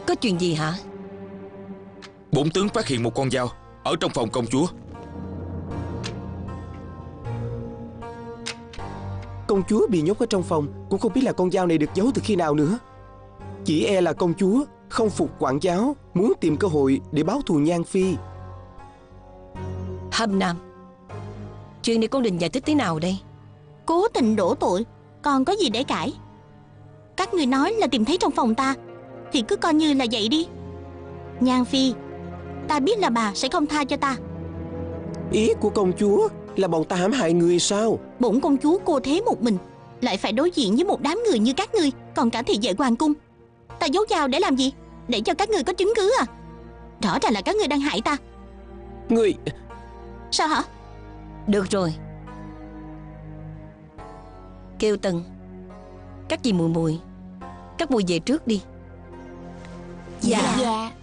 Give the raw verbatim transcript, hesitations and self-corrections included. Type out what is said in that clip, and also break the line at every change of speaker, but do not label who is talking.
Có chuyện gì hả?
Bổn tướng phát hiện một con dao ở trong phòng công chúa.
Công chúa bị nhốt ở trong phòng, cũng không biết là con dao này được giấu từ khi nào nữa. Chỉ e là công chúa không phục quản giáo, muốn tìm cơ hội để báo thù Nhan Phi.
Hâm Nam, chuyện này con định giải thích thế nào đây?
Cố tình đổ tội, còn có gì để cãi? Các người nói là tìm thấy trong phòng ta, thì cứ coi như là vậy đi. Nhan Phi, ta biết là bà sẽ không tha cho ta.
Ý của công chúa là bọn ta hãm hại người sao?
Bổn công chúa cô thế một mình, lại phải đối diện với một đám người như các ngươi, còn cả thị vệ hoàng cung. Ta giấu dao để làm gì? Để cho các ngươi có chứng cứ à? Rõ ràng là các ngươi đang hại ta.
Người...
Sao hả?
Được rồi, Kiều Tần, các dì mùi mùi, các mùi về trước đi.
Dạ, dạ.